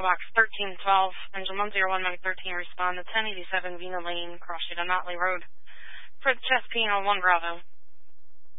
Box 1312, engine 101, Mike 13, respond to 1087 Vina Lane, cross street on Notley Road. For the chest P1 Bravo.